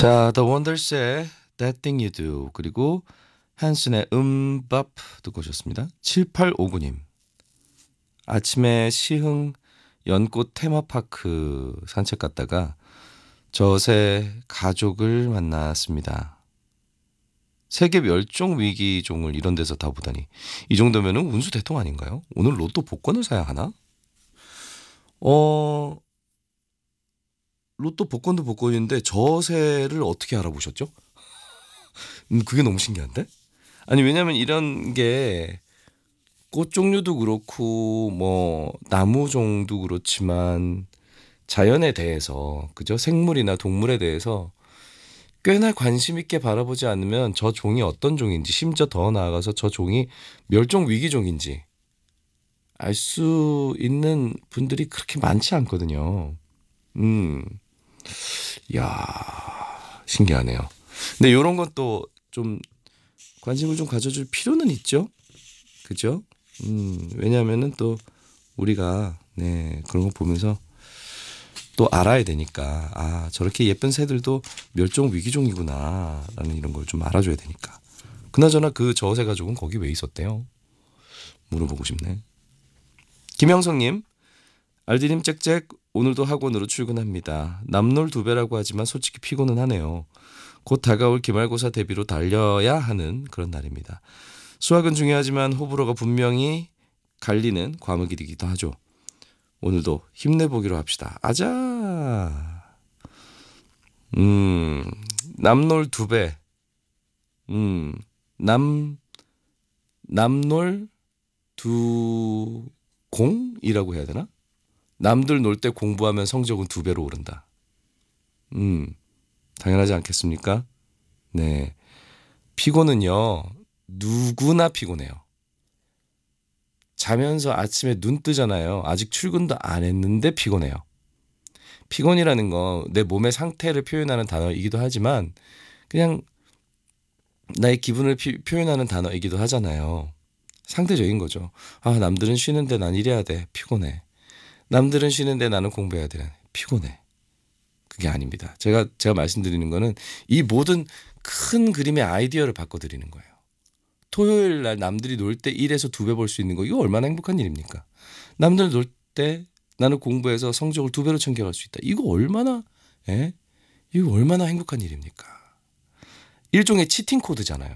자, The Wonders의 That Thing You Do 그리고 한슨의 밥 듣고 오셨습니다. 7859님 아침에 시흥 연꽃 테마파크 산책 갔다가 저새 가족을 만났습니다. 세계 멸종 위기 종을 이런 데서 다 보다니 이 정도면 운수 대통 아닌가요? 오늘 로또 복권을 사야 하나? 어 로또 복권도 복권인데 저세를 어떻게 알아보셨죠? 그게 너무 신기한데? 아니 왜냐면 이런 게 꽃 종류도 그렇고 뭐 나무 종도 그렇지만 자연에 대해서 그죠? 생물이나 동물에 대해서 꽤나 관심 있게 바라보지 않으면 저 종이 어떤 종인지 심지어 더 나아가서 저 종이 멸종 위기종인지 알 수 있는 분들이 그렇게 많지 않거든요. 음, 야 신기하네요. 근데 이런 것도 좀 관심을 좀 가져줄 필요는 있죠. 그죠? 왜냐하면은 또 우리가 네 그런 거 보면서 또 알아야 되니까 아 저렇게 예쁜 새들도 멸종 위기종이구나라는 이런 걸 좀 알아줘야 되니까. 그나저나 그 저새 가족은 거기 왜 있었대요? 물어보고 싶네. 김영성님, 알디님 짹짹 오늘도 학원으로 출근합니다. 남놀 2배라고 하지만 솔직히 피곤은 하네요. 곧 다가올 기말고사 대비로 달려야 하는 그런 날입니다. 수학은 중요하지만 호불호가 분명히 갈리는 과목이기도 하죠. 오늘도 힘내보기로 합시다. 아자. 남놀 2배. 남 남놀 두 공이라고 해야 되나? 남들 놀 때 공부하면 성적은 2배로 오른다. 당연하지 않겠습니까? 네. 피곤은요. 누구나 피곤해요. 자면서 아침에 눈 뜨잖아요. 아직 출근도 안 했는데 피곤해요. 피곤이라는 건 내 몸의 상태를 표현하는 단어이기도 하지만 그냥 나의 기분을 표현하는 단어이기도 하잖아요. 상대적인 거죠. 아, 남들은 쉬는데 난 일해야 돼. 피곤해. 남들은 쉬는데 나는 공부해야 돼. 피곤해. 그게 아닙니다. 제가 말씀드리는 거는 이 모든 큰 그림의 아이디어를 바꿔드리는 거예요. 토요일 날 남들이 놀 때 1에서 2배 벌 수 있는 거 이거 얼마나 행복한 일입니까? 남들 놀 때 나는 공부해서 성적을 2배로 챙겨갈 수 있다. 이거 얼마나 이거 얼마나 행복한 일입니까? 일종의 치팅 코드잖아요.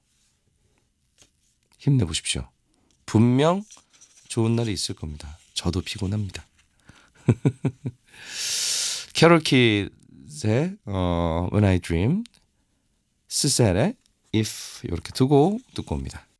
힘내보십시오. 분명 좋은 날이 있을 겁니다. 저도 피곤합니다. 캐롤 킷의 When I Dream, 스셀의 If 이렇게 두고 듣고 옵니다.